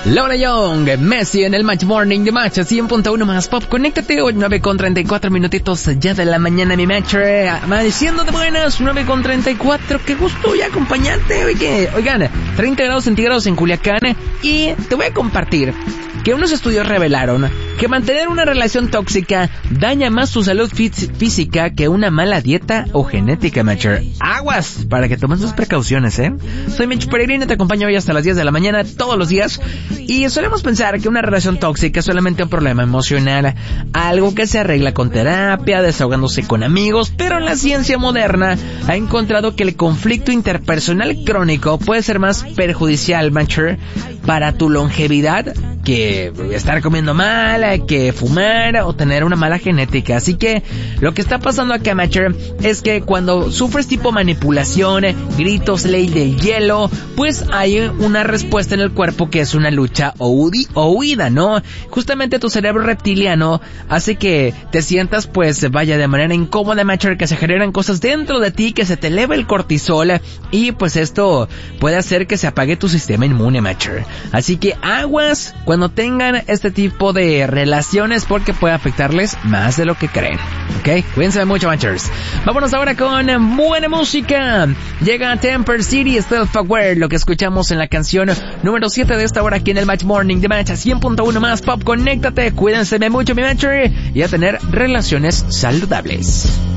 Lola Young, Messi en el Match Morning de Match 100.1 más pop. Conéctate hoy 9:34 minutitos ya de la mañana, mi Match. Amaneciendo de buenas, 9:34. Qué gusto ya acompañarte. Oigan, 30 grados centígrados en Culiacán. Y te voy a compartir que unos estudios revelaron que mantener una relación tóxica daña más tu salud física que una mala dieta o genética, Matcher. Aguas, para que tomes tus precauciones, Soy Mitch Peregrino, te acompaño hoy hasta las 10 de la mañana, todos los días. Y solemos pensar que una relación tóxica es solamente un problema emocional, algo que se arregla con terapia, desahogándose con amigos, pero la ciencia moderna ha encontrado que el conflicto interpersonal crónico puede ser más perjudicial, Matcher, para tu longevidad que estar comiendo mal, que fumar o tener una mala genética. Así que lo que está pasando acá, Matcher, es que cuando sufres tipo manipulación, gritos, ley del hielo, pues hay una respuesta en el cuerpo que es una lucha o huida, ¿no? Justamente tu cerebro reptiliano hace que te sientas, pues, vaya, de manera incómoda, Matcher, que se generan cosas dentro de ti, que se te eleva el cortisol y pues esto puede hacer que se apague tu sistema inmune, Matcher. Así que aguas cuando tengan este tipo de relaciones porque puede afectarles más de lo que creen, ¿ok? Cuídense mucho, Matchers. Vámonos ahora con buena música. Llega Temper City, Self-Aware, lo que escuchamos en la canción número 7 de esta hora aquí en el Match Morning de Match 100.1 más pop. Conéctate, cuídense mucho, mi Matcher, y a tener relaciones saludables.